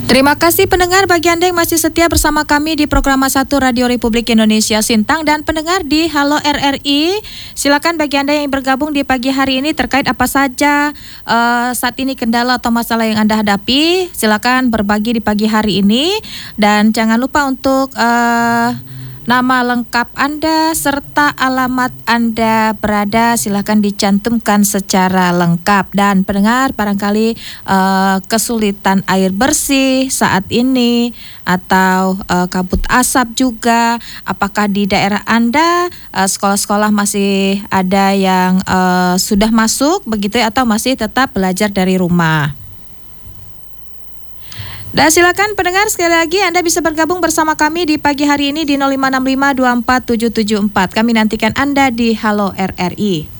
Terima kasih pendengar bagi Anda yang masih setia bersama kami di program 1 Radio Republik Indonesia Sintang dan pendengar di Halo RRI. Silakan bagi Anda yang bergabung di pagi hari ini terkait apa saja saat ini kendala atau masalah yang Anda hadapi. Silakan berbagi di pagi hari ini dan jangan lupa untuk nama lengkap Anda serta alamat Anda berada silakan dicantumkan secara lengkap. Dan pendengar barangkali kesulitan air bersih saat ini atau kabut asap juga, apakah di daerah Anda sekolah-sekolah masih ada yang sudah masuk begitu atau masih tetap belajar dari rumah? Dan silakan pendengar sekali lagi Anda bisa bergabung bersama kami di pagi hari ini di 0565247774. Kami nantikan Anda di Halo RRI.